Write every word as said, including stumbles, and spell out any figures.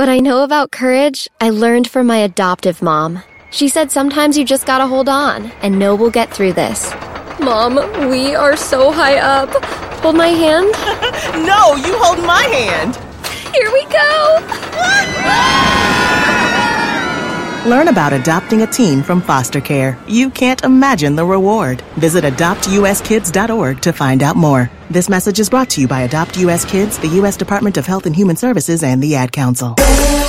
What I know about courage, I learned from my adoptive mom. She said sometimes you just gotta hold on and know we'll get through this. Mom, we are so high up. Hold my hand. No, you hold my hand. Here we go. Learn about adopting a teen from foster care. You can't imagine the reward. Visit adopt u s kids dot org to find out more. This message is brought to you by Adopt U S Kids, the U S Department of Health and Human Services, and the Ad Council.